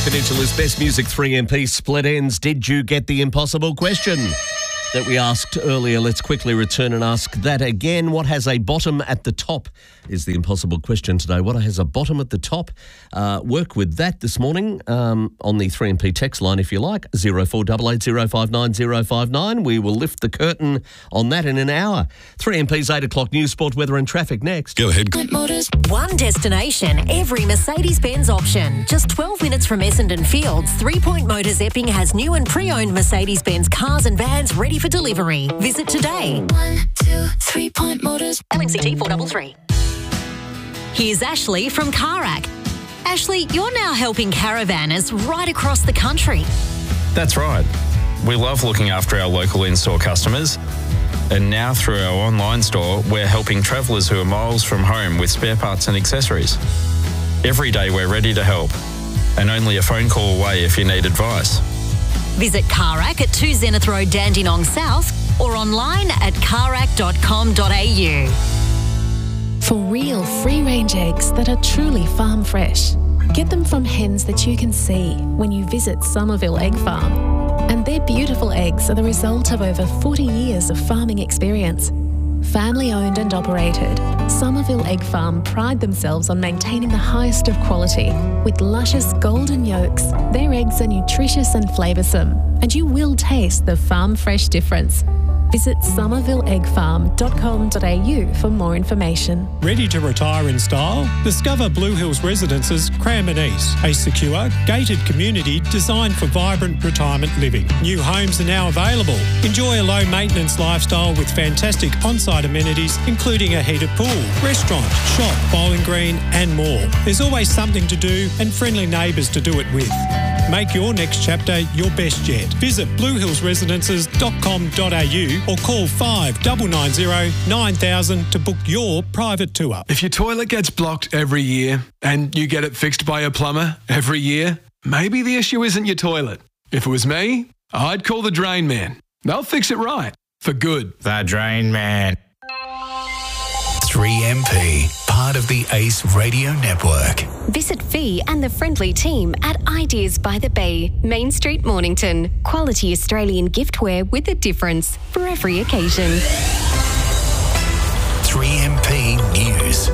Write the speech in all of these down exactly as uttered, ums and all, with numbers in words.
Peninsula's best music three M P split ends. Did you get the impossible question that we asked earlier? Let's quickly return and ask that again. What has a bottom at the top is the impossible question today. What has a bottom at the top? Uh, work with that this morning um, on the three M P text line if you like, zero four eight eight zero five nine zero five nine. We will lift the curtain on that in an hour. three M P's eight o'clock news, sport, weather and traffic next. Go ahead. One destination, every Mercedes-Benz option. Just twelve minutes from Essendon Fields, Three Point Motors Epping has new and pre-owned Mercedes-Benz cars and vans ready for delivery. Visit today. One, two, three Point Motors. L M C T four three three. Here's Ashley from Carac. Ashley, you're now helping caravanners right across the country. That's right. We love looking after our local in-store customers. And now through our online store, we're helping travellers who are miles from home with spare parts and accessories. Every day we're ready to help. And only a phone call away if you need advice. Visit Carac at two Zenith Road, Dandenong South, or online at carac dot com dot a u. For real free-range eggs that are truly farm fresh, get them from hens that you can see when you visit Somerville Egg Farm. And their beautiful eggs are the result of over forty years of farming experience. Family-owned and operated, Somerville Egg Farm pride themselves on maintaining the highest of quality. With luscious golden yolks, their eggs are nutritious and flavoursome, and you will taste the farm fresh difference. Visit somerville egg farm dot com dot a u for more information. Ready to retire in style? Discover Blue Hills Residences Cranbourne East, a secure, gated community designed for vibrant retirement living. New homes are now available. Enjoy a low-maintenance lifestyle with fantastic on-site amenities, including a heated pool, restaurant, shop, bowling green and more. There's always something to do and friendly neighbours to do it with. Make your next chapter your best yet. Visit blue hills residences dot com dot a u or call five nine nine zero nine thousand to book your private tour. If your toilet gets blocked every year and you get it fixed by a plumber every year, maybe the issue isn't your toilet. If it was me, I'd call the Drain Man. They'll fix it right. For good. The Drain Man. three M P, part of the Ace Radio Network. Visit Fee and the friendly team at Ideas by the Bay, Main Street, Mornington. Quality Australian giftware with a difference for every occasion. three M P News.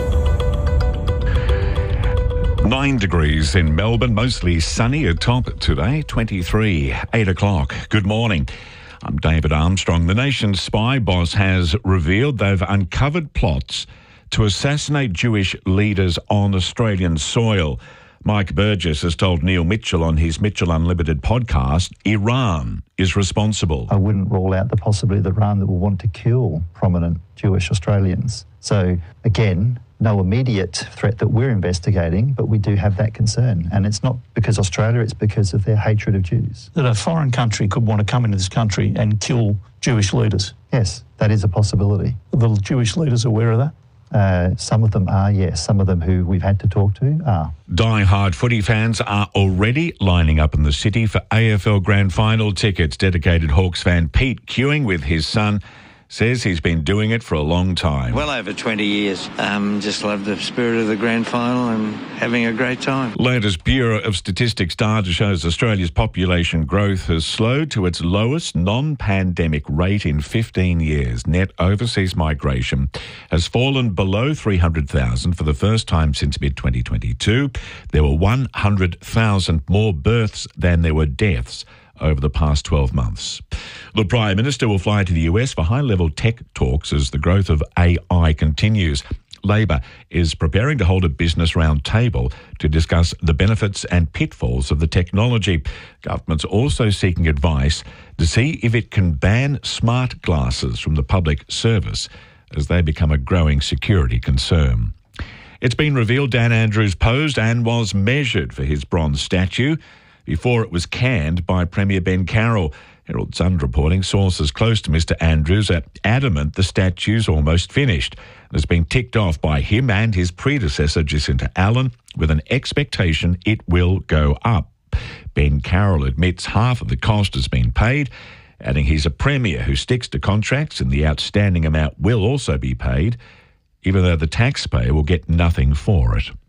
Nine degrees in Melbourne, mostly sunny at top today, twenty-three, eight o'clock. Good morning. I'm David Armstrong. The nation's spy boss has revealed they've uncovered plots to assassinate Jewish leaders on Australian soil. Mike Burgess has told Neil Mitchell on his Mitchell Unlimited podcast, Iran is responsible. I wouldn't rule out the possibility that Iran will want to kill prominent Jewish Australians. So, again, no immediate threat that we're investigating, but we do have that concern. And it's not because Australia, it's because of their hatred of Jews. That a foreign country could want to come into this country and kill Jewish leaders? Yes, that is a possibility. Are the Jewish leaders aware of that? Uh, some of them are, yes. Some of them who we've had to talk to are. Die-hard footy fans are already lining up in the city for A F L Grand Final tickets. Dedicated Hawks fan Pete queuing with his son says he's been doing it for a long time. Well over twenty years. Um, just love the spirit of the grand final and having a great time. Latest Bureau of Statistics data shows Australia's population growth has slowed to its lowest non-pandemic rate in fifteen years. Net overseas migration has fallen below three hundred thousand for the first time since mid twenty twenty-two. There were one hundred thousand more births than there were deaths over the past twelve months. The Prime Minister will fly to the U S for high-level tech talks as the growth of A I continues. Labor is preparing to hold a business roundtable to discuss the benefits and pitfalls of the technology. Government's also seeking advice to see if it can ban smart glasses from the public service as they become a growing security concern. It's been revealed Dan Andrews posed and was measured for his bronze statue before it was canned by Premier Ben Carroll. Herald Sun reporting sources close to Mister Andrews are adamant the statue's almost finished. It's been ticked off by him and his predecessor Jacinta Allen with an expectation it will go up. Ben Carroll admits half of the cost has been paid, adding he's a premier who sticks to contracts and the outstanding amount will also be paid, even though the taxpayer will get nothing for it.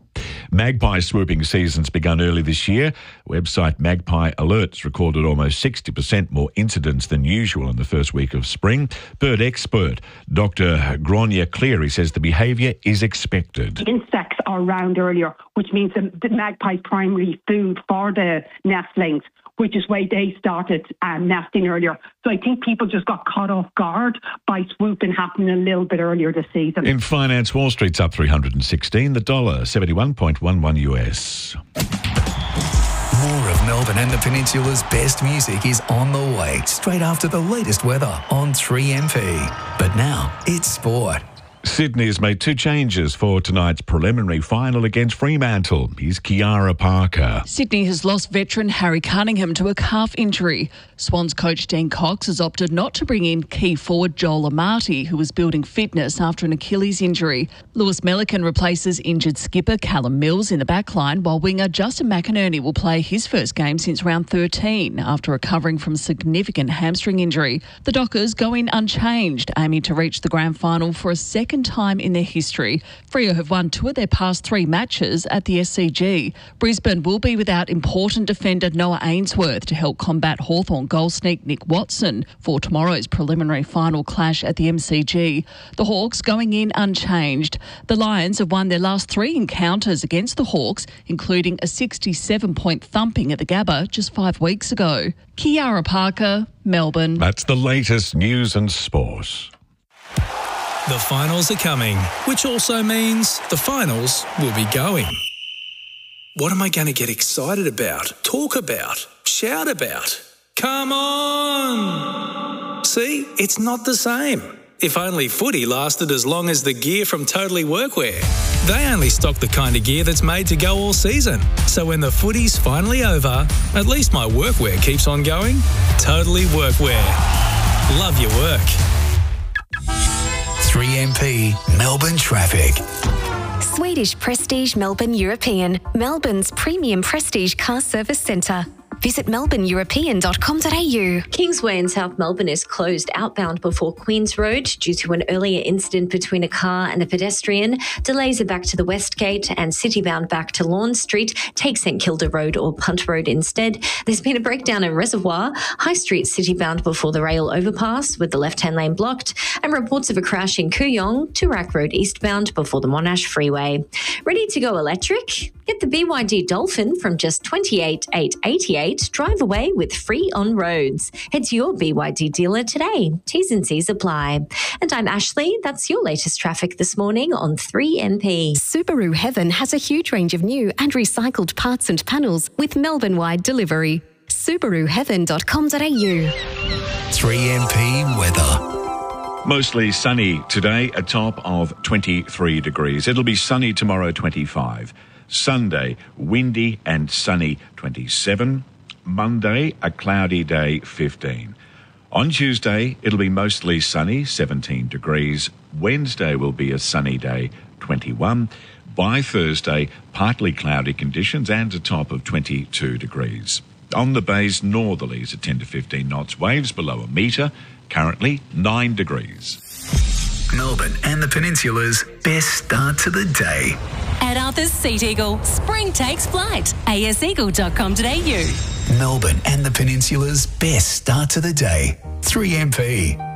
Magpie swooping season's begun early this year. Website Magpie Alerts recorded almost sixty percent more incidents than usual in the first week of spring. Bird expert Doctor Gráinne Cleary says the behaviour is expected. Insects are around earlier, which means the, the magpie's primary food for the nestlings, which is why they started um, nesting earlier. So I think people just got caught off guard by swooping happening a little bit earlier this season. In finance, Wall Street's up three hundred sixteen, the dollar seventy-one point one one U S. More of Melbourne and the Peninsula's best music is on the way, straight after the latest weather on three M P. But now, it's sport. Sydney has made two changes for tonight's preliminary final against Fremantle. Here's Kiara Parker. Sydney has lost veteran Harry Cunningham to a calf injury. Swans coach Dean Cox has opted not to bring in key forward Joel Amati, who was building fitness after an Achilles injury. Lewis Melican replaces injured skipper Callum Mills in the backline, while winger Justin McInerney will play his first game since round thirteen after recovering from significant hamstring injury. The Dockers go in unchanged, aiming to reach the grand final for a second time in their history. Freo have won two of their past three matches at the S C G. Brisbane will be without important defender Noah Ainsworth to help combat Hawthorn goal sneak Nick Watson for tomorrow's preliminary final clash at the M C G. The Hawks going in unchanged. The Lions have won their last three encounters against the Hawks, including a sixty-seven point thumping at the Gabba just five weeks ago. Kiara Parker, Melbourne. That's the latest news and sport. The finals are coming, which also means the finals will be going. What am I going to get excited about, talk about, shout about? Come on! See, it's not the same. If only footy lasted as long as the gear from Totally Workwear. They only stock the kind of gear that's made to go all season. So when the footy's finally over, at least my workwear keeps on going. Totally Workwear. Love your work. three M P Melbourne traffic. Swedish Prestige Melbourne European, Melbourne's premium prestige car service centre. Visit melbourne european dot com dot a u. Kingsway in South Melbourne is closed outbound before Queens Road due to an earlier incident between a car and a pedestrian. Delays are back to the West Gate, and citybound back to Lawn Street. Take St Kilda Road or Punt Road instead. There's been a breakdown in Reservoir. High Street citybound before the rail overpass with the left-hand lane blocked, and reports of a crash in Kooyong, Toorak Road eastbound before the Monash Freeway. Ready to go electric? Get the B Y D Dolphin from just twenty-eight thousand eight hundred eighty-eight dollars. Drive away with free on roads. Head to your B Y D dealer today. T's and C's apply. And I'm Ashley. That's your latest traffic this morning on three M P. Subaru Heaven has a huge range of new and recycled parts and panels with Melbourne-wide delivery. subaru heaven dot com dot a u. three M P weather. Mostly sunny today, a top of twenty-three degrees. It'll be sunny tomorrow, twenty-five. Sunday, windy and sunny, twenty-seven. Monday, a cloudy day, fifteen. On Tuesday, it'll be mostly sunny, seventeen degrees. Wednesday will be a sunny day, twenty-one. By Thursday, partly cloudy conditions and a top of twenty-two degrees. On the bays, northerlies at ten to fifteen knots, waves below a metre, currently nine degrees. Melbourne and the Peninsula's best start to the day. At Arthur's Seat Eagle, spring takes flight. a s eagle dot com dot a u. Melbourne and the Peninsula's best start to the day. three M P.